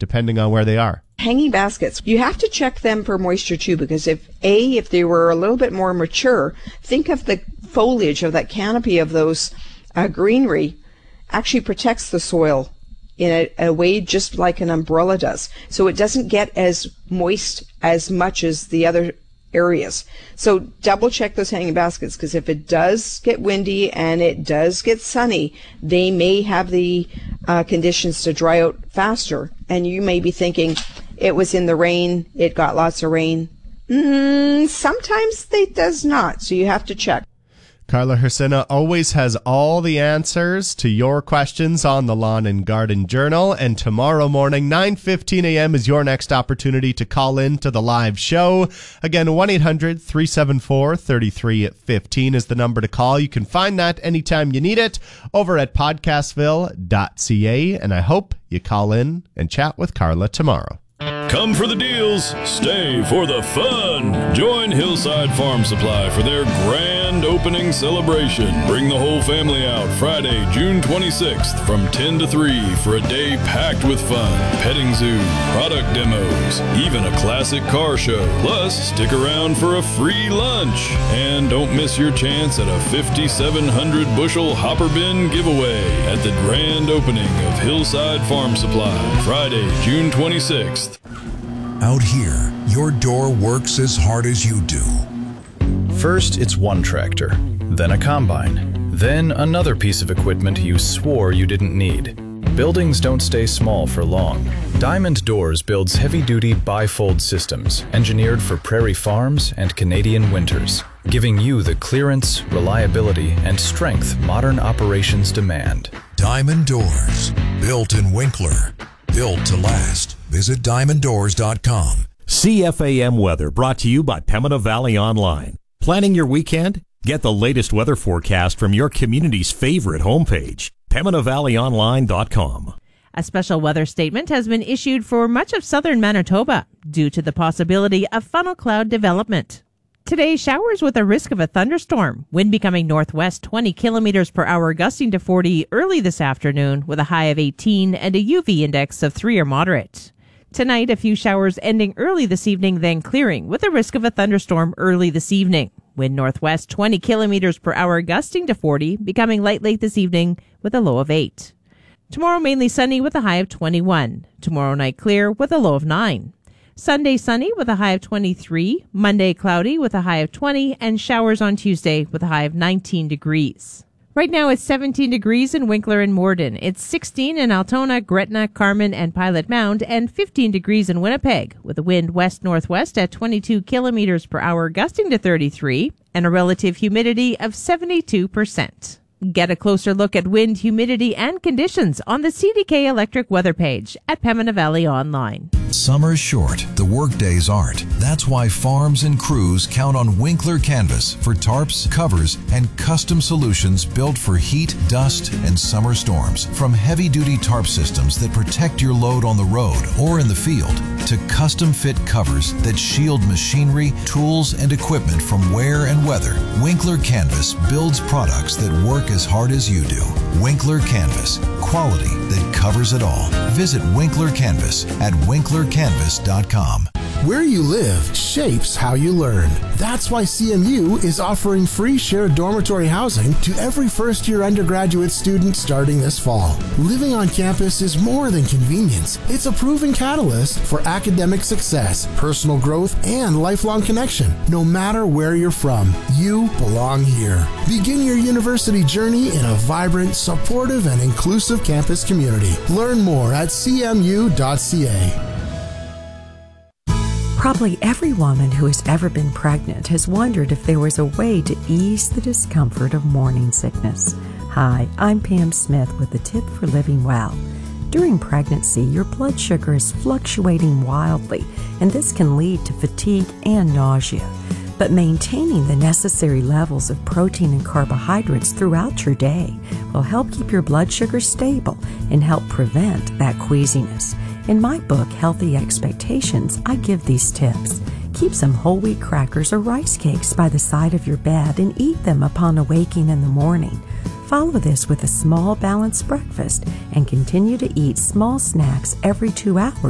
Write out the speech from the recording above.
depending on where they are. Hanging baskets, you have to check them for moisture too, because if they were a little bit more mature, think of the foliage of that canopy of those greenery actually protects the soil in a way just like an umbrella does. So it doesn't get as moist as much as the other areas. So double check those hanging baskets, because if it does get windy and it does get sunny, they may have the conditions to dry out faster. And you may be thinking, it was in the rain, it got lots of rain. Sometimes it does not, so you have to check. Carla Hrsina always has all the answers to your questions on the Lawn and Garden Journal. And tomorrow morning, 9:15 a.m. is your next opportunity to call in to the live show. Again, 1-800-374-3315 is the number to call. You can find that anytime you need it over at podcastville.ca. And I hope you call in and chat with Carla tomorrow. Come for the deals, stay for the fun. Join Hillside Farm Supply for their grand opening celebration. Bring the whole family out Friday, June 26th from 10 to 3 for a day packed with fun. Petting zoo, product demos, even a classic car show. Plus, stick around for a free lunch. And don't miss your chance at a 5,700 bushel hopper bin giveaway at the grand opening of Hillside Farm Supply, Friday, June 26th. Out here, your door works as hard as you do. First, it's one tractor, then a combine, then another piece of equipment you swore you didn't need. Buildings don't stay small for long. Diamond Doors builds heavy-duty bifold systems engineered for prairie farms and Canadian winters, giving you the clearance, reliability, and strength modern operations demand. Diamond Doors, built in Winkler, built to last. Visit diamonddoors.com. CFAM weather brought to you by Pembina Valley Online. Planning your weekend? Get the latest weather forecast from your community's favorite homepage, PembinaValleyOnline.com. A special weather statement has been issued for much of southern Manitoba due to the possibility of funnel cloud development. Today, showers with a risk of a thunderstorm. Wind becoming northwest 20 kilometers per hour, gusting to 40 early this afternoon with a high of 18 and a UV index of 3 or moderate. Tonight, a few showers ending early this evening, then clearing with a risk of a thunderstorm early this evening. Wind northwest 20 kilometers per hour, gusting to 40, becoming light late this evening with a low of 8. Tomorrow, mainly sunny with a high of 21. Tomorrow night, clear with a low of 9. Sunday, sunny with a high of 23. Monday, cloudy with a high of 20. And showers on Tuesday with a high of 19 degrees. Right now, it's 17 degrees in Winkler and Morden. It's 16 in Altona, Gretna, Carman, and Pilot Mound, and 15 degrees in Winnipeg, with a wind west-northwest at 22 kilometers per hour, gusting to 33, and a relative humidity of 72%. Get a closer look at wind, humidity, and conditions on the CDK Electric weather page at Pembina Valley Online. Summer's short, the work days aren't. That's why farms and crews count on Winkler Canvas for tarps, covers, and custom solutions built for heat, dust, and summer storms. From heavy-duty tarp systems that protect your load on the road or in the field, to custom-fit covers that shield machinery, tools, and equipment from wear and weather, Winkler Canvas builds products that work as hard as you do. Winkler Canvas, quality that covers it all. Visit Winkler Canvas at winklercanvas.com. Where you live shapes how you learn. That's why CMU is offering free shared dormitory housing to every first-year undergraduate student starting this fall. Living on campus is more than convenience. It's a proven catalyst for academic success, personal growth, and lifelong connection. No matter where you're from, you belong here. Begin your university journey in a vibrant, supportive, and inclusive campus community. Learn more at cmu.ca. Probably every woman who has ever been pregnant has wondered if there was a way to ease the discomfort of morning sickness. Hi, I'm Pam Smith with a tip for living well. During pregnancy, your blood sugar is fluctuating wildly, and this can lead to fatigue and nausea. But maintaining the necessary levels of protein and carbohydrates throughout your day will help keep your blood sugar stable and help prevent that queasiness. In my book, Healthy Expectations, I give these tips. Keep some whole wheat crackers or rice cakes by the side of your bed and eat them upon awaking in the morning. Follow this with a small balanced breakfast and continue to eat small snacks every 2 hours